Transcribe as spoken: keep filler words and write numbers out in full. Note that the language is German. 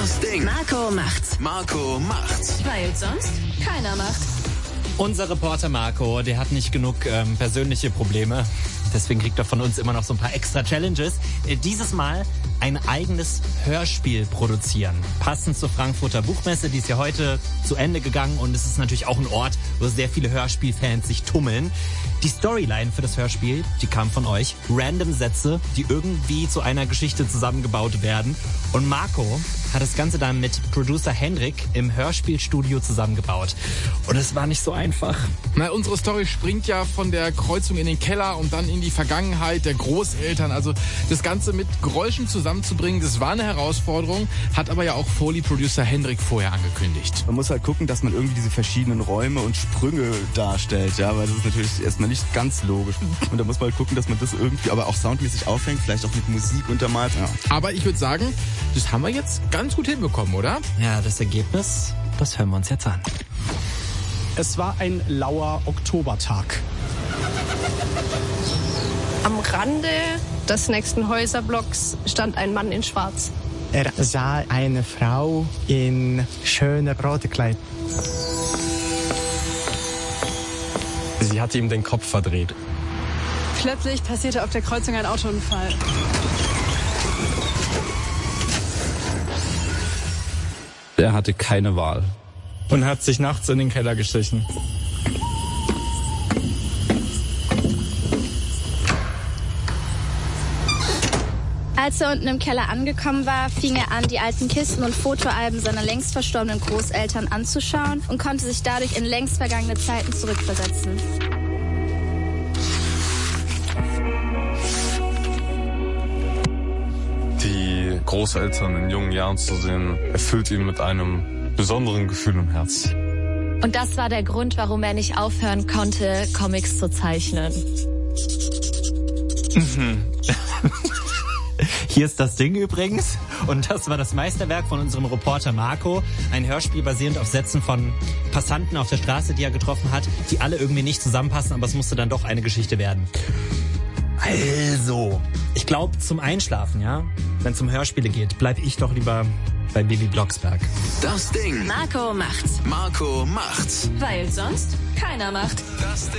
Das Ding. Marco macht's. Marco macht's. Weil sonst keiner macht. Unser Reporter Marco, der hat nicht genug ähm, persönliche Probleme. Deswegen kriegt er von uns immer noch so ein paar extra Challenges. Äh, dieses Mal ein eigenes Hörspiel produzieren. Passend zur Frankfurter Buchmesse, die ist ja heute zu Ende gegangen. Und es ist natürlich auch ein Ort, wo sehr viele Hörspielfans sich tummeln. Die Storyline für das Hörspiel, die kam von euch. Random Sätze, die irgendwie zu einer Geschichte zusammengebaut werden. Und Marco hat das Ganze dann mit Producer Hendrik im Hörspielstudio zusammengebaut. Und es war nicht so einfach. Na, unsere Story springt ja von der Kreuzung in den Keller und dann in die Vergangenheit der Großeltern. Also das Ganze mit Geräuschen zusammenzubringen, das war eine Herausforderung, hat aber ja auch Foley-Producer Hendrik vorher angekündigt. Man muss halt gucken, dass man irgendwie diese verschiedenen Räume und Sprünge darstellt, ja, weil das ist natürlich erstmal nicht ganz logisch. Und da muss man halt gucken, dass man das irgendwie aber auch soundmäßig aufhängt, vielleicht auch mit Musik untermalt. Ja. Aber ich würde sagen, das haben wir jetzt ganz gut hinbekommen, oder? Ja, das Ergebnis, das hören wir uns jetzt an. Es war ein lauer Oktobertag. Am Rande des nächsten Häuserblocks stand ein Mann in Schwarz. Er sah eine Frau in schöner Brautkleid. Sie hatte ihm den Kopf verdreht. Plötzlich passierte auf der Kreuzung ein Autounfall. Er hatte keine Wahl. Und hat sich nachts in den Keller geschlichen. Als er unten im Keller angekommen war, fing er an, die alten Kisten und Fotoalben seiner längst verstorbenen Großeltern anzuschauen und konnte sich dadurch in längst vergangene Zeiten zurückversetzen. Die Großeltern in jungen Jahren zu sehen, erfüllt ihn mit einem besonderen Gefühl im Herz. Und das war der Grund, warum er nicht aufhören konnte, Comics zu zeichnen. Mhm. Hier ist das Ding übrigens. Und das war das Meisterwerk von unserem Reporter Marco. Ein Hörspiel basierend auf Sätzen von Passanten auf der Straße, die er getroffen hat, die alle irgendwie nicht zusammenpassen, aber es musste dann doch eine Geschichte werden. Also, ich glaube, zum Einschlafen, ja, wenn es um Hörspiele geht, bleibe ich doch lieber bei Bibi Blocksberg. Das Ding. Marco macht's. Marco macht's. Weil sonst keiner macht. Das Ding.